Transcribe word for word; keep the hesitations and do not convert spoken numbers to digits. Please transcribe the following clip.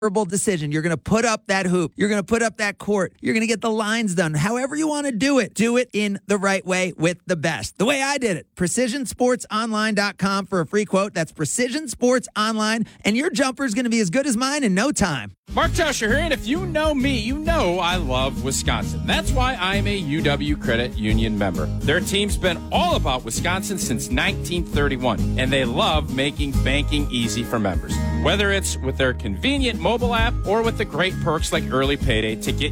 decision. You're going to put up that hoop. You're going to put up that court. You're going to get the lines done. However you want to do it, do it in the right way with the best. The way I did it. precision sports online dot com for a free quote. That's Precision Sports Online, and your jumper is going to be as good as mine in no time. Mark Tauscher here, and if you know me, you know I love Wisconsin. That's why I'm a U W Credit Union member. Their team's been all about Wisconsin since nineteen thirty-one, and they love making banking easy for members. Whether it's with their convenient mobile app or with the great perks like early payday to get